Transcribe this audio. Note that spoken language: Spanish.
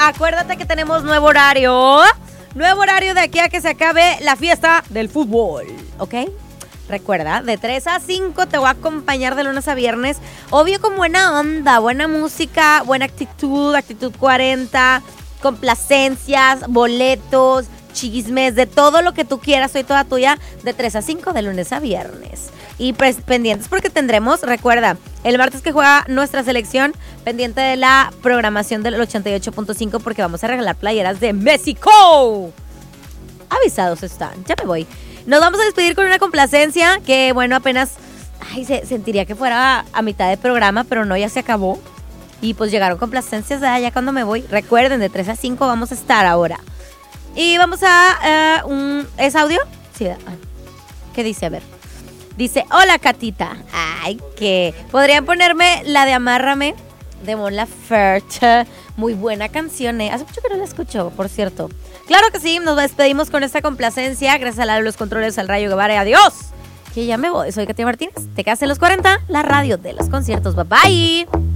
acuérdate que tenemos nuevo horario. Nuevo horario de aquí a que se acabe la fiesta del fútbol, ¿ok? Recuerda, de 3 a 5 te voy a acompañar de lunes a viernes. Obvio con buena onda, buena música, buena actitud, actitud 40, complacencias, boletos, chismes, de todo lo que tú quieras, soy toda tuya, de 3 a 5 de lunes a viernes. Y pendientes porque tendremos, recuerda, el martes que juega nuestra selección, pendiente de la programación del 88.5 porque vamos a regalar playeras de México. Avisados están, ya me voy. Nos vamos a despedir con una complacencia que, bueno, apenas, se sentiría que fuera a mitad de programa, pero no, ya se acabó. Y pues llegaron complacencias ya cuando me voy. Recuerden, de 3 a 5 vamos a estar ahora. Y vamos a... ¿es audio? Sí. ¿Qué dice? A ver. Dice, hola, Catita. Ay, que... ¿Podrían ponerme la de Amárrame? De Mon Laferte. Muy buena canción, ¿eh? Hace mucho que no la escucho, por cierto. Claro que sí, nos despedimos con esta complacencia. Gracias a los controles, al Rayo Guevara y adiós. Que ya me voy. Soy Katia Martínez. Te quedas en los 40, la radio de los conciertos. Bye bye.